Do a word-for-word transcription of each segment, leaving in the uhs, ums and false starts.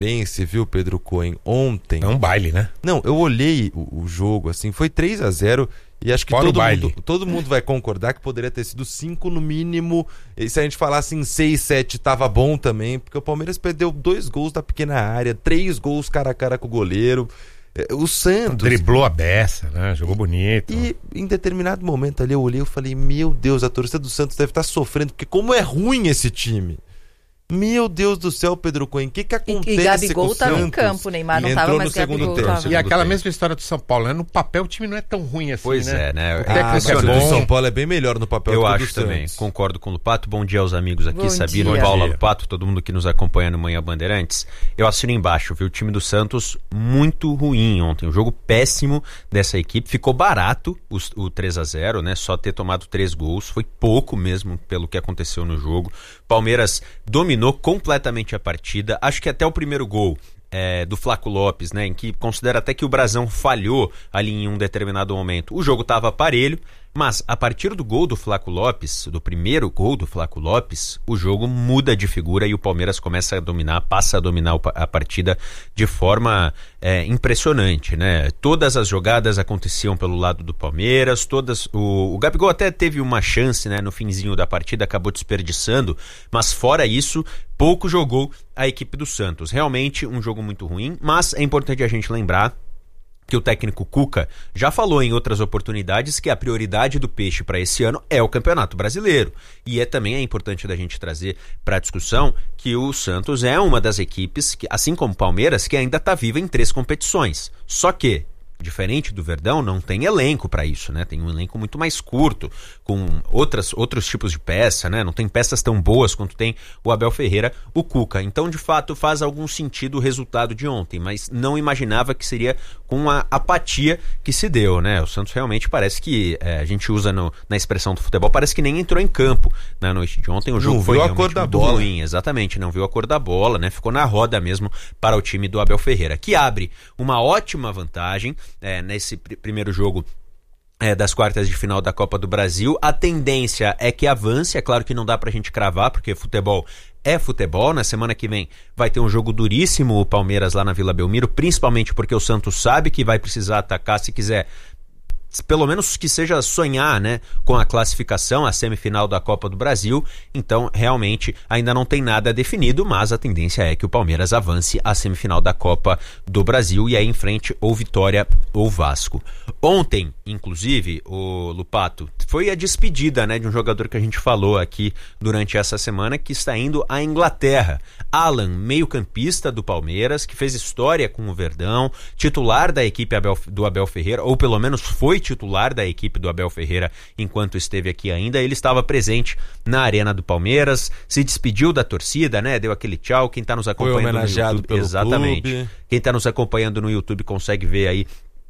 pense, viu, Pedro Cohen, ontem... É um baile, né? Não, eu olhei o, o jogo, assim, foi três a zero e acho que todo mundo, todo mundo vai concordar que poderia ter sido cinco no mínimo, e se a gente falasse em seis, sete, tava bom também, porque o Palmeiras perdeu dois gols da pequena área, três gols cara a cara com o goleiro, o Santos... Driblou a beça, né? Jogou bonito. E em determinado momento ali eu olhei e falei, meu Deus, a torcida do Santos deve estar sofrendo, porque como é ruim esse time. Meu Deus do céu, Pedro Cohen, o que que acontece e, e Gabigol com o estava Santos? em campo, Neymar não E estava, entrou mas no segundo Gabigol tempo. tava. E aquela tempo. mesma história do São Paulo, né? No papel o time não é tão ruim assim, Pois né? é, né? O Ah, técnico mas é o do bom. São Paulo é bem melhor no papel Eu que o acho do também, Santos. concordo com o Lupato. Bom dia aos amigos aqui, Bom Sabino, dia. Paula, Bom dia. Lupato, todo mundo que nos acompanha no Manhã Bandeirantes. Eu assino embaixo, viu? O time do Santos muito ruim ontem, um jogo péssimo dessa equipe, ficou barato o, o três a zero, né? Só ter tomado três gols, foi pouco mesmo pelo que aconteceu no jogo. Palmeiras dominou completamente a partida, acho que até o primeiro gol É, do Flaco Lopes, né, em que considera até que o Brasão falhou ali em um determinado momento. O jogo estava parelho, mas a partir do gol do Flaco Lopes, do primeiro gol do Flaco Lopes, o jogo muda de figura e o Palmeiras começa a dominar, passa a dominar a partida de forma é, impressionante, né? Todas as jogadas aconteciam pelo lado do Palmeiras, todas, o, o Gabigol até teve uma chance, né, no finzinho da partida, acabou desperdiçando, mas fora isso, pouco jogou a equipe do Santos. Realmente um jogo muito ruim, mas é importante a gente lembrar que o técnico Cuca já falou em outras oportunidades que a prioridade do Peixe para esse ano é o Campeonato Brasileiro. E é também é importante da gente trazer para a discussão que o Santos é uma das equipes, que, assim como o Palmeiras, que ainda está viva em três competições. Só que, diferente do Verdão, não tem elenco para isso, né? Tem um elenco muito mais curto, com outras, outros tipos de peça, né? Não tem peças tão boas quanto tem o Abel Ferreira, o Cuca. Então, de fato, faz algum sentido o resultado de ontem, mas não imaginava que seria com a apatia que se deu, né? O Santos realmente parece que, é, a gente usa no, na expressão do futebol, parece que nem entrou em campo na noite de ontem. O jogo não foi viu a realmente cor da muito bola. ruim, exatamente, não viu a cor da bola, né? Ficou na roda mesmo para o time do Abel Ferreira, que abre uma ótima vantagem É, nesse pr- primeiro jogo é, das quartas de final da Copa do Brasil. A tendência é que avance, é claro que não dá pra gente cravar, porque futebol é futebol. Na semana que vem vai ter um jogo duríssimo, o Palmeiras lá na Vila Belmiro, principalmente porque o Santos sabe que vai precisar atacar se quiser, pelo menos que seja sonhar, né, com a classificação, a semifinal da Copa do Brasil. Então, realmente, ainda não tem nada definido, mas a tendência é que o Palmeiras avance à semifinal da Copa do Brasil e aí em frente ou Vitória ou Vasco. Ontem, inclusive, o Lupato, foi a despedida, né, de um jogador que a gente falou aqui durante essa semana, que está indo à Inglaterra. Alan, meio-campista do Palmeiras, que fez história com o Verdão, titular da equipe Abel, do Abel Ferreira, ou pelo menos foi titular da equipe do Abel Ferreira enquanto esteve aqui ainda. Ele estava presente na Arena do Palmeiras, se despediu da torcida, né? Deu aquele tchau. Quem está nos acompanhando Foi homenageado no YouTube, pelo exatamente. clube. Quem está nos acompanhando no YouTube consegue ver aí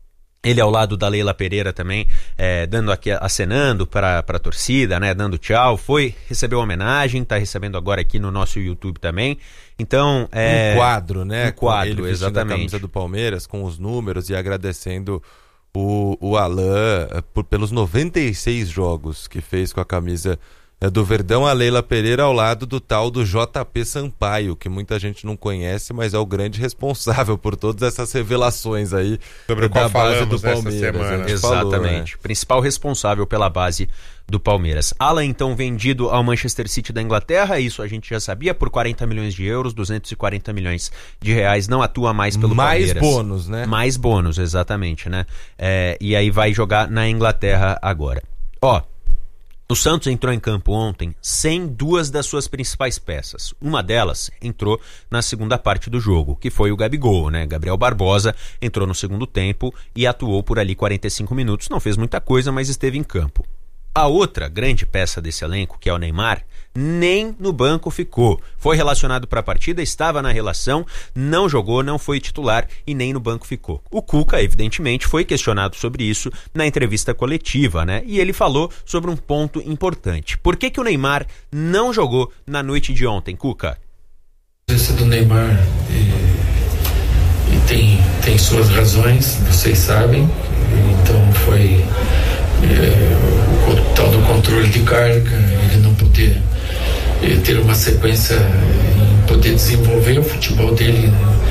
ele ao lado da Leila Pereira também, é, dando aqui, acenando para a torcida, né, dando tchau. Foi, recebeu homenagem, está recebendo agora aqui no nosso YouTube também. Então, é... Um quadro, né? Um quadro, com ele vestindo exatamente. a camisa do Palmeiras, com os números e agradecendo o, o Alan por, pelos noventa e seis jogos que fez com a camisa é, do Verdão. A Leila Pereira ao lado do tal do J P Sampaio, que muita gente não conhece, mas é o grande responsável por todas essas revelações aí sobre o da qual base do falamos essa Palmeiras. semana. A gente falou, Exatamente. né? Principal responsável pela base do Palmeiras. Alan, então, vendido ao Manchester City da Inglaterra, isso a gente já sabia, por quarenta milhões de euros, duzentos e quarenta milhões de reais, não atua mais pelo Mais Palmeiras. bônus, né? Mais bônus, exatamente, né? É, e aí vai jogar na Inglaterra agora. Ó, o Santos entrou em campo ontem sem duas das suas principais peças. Uma delas entrou na segunda parte do jogo, que foi o Gabigol, né? Gabriel Barbosa entrou no segundo tempo e atuou por ali quarenta e cinco minutos. Não fez muita coisa, mas esteve em campo. A outra grande peça desse elenco, que é o Neymar, nem no banco ficou. Foi relacionado para a partida, estava na relação, não jogou, não foi titular e nem no banco ficou. O Cuca, evidentemente, foi questionado sobre isso na entrevista coletiva, né? E ele falou sobre um ponto importante. Por que que o Neymar não jogou na noite de ontem, Cuca? A presença do Neymar e, e tem, tem suas razões, vocês sabem. Então foi... É, o tal do controle de carga, ele não poder é, ter uma sequência em poder desenvolver o futebol dele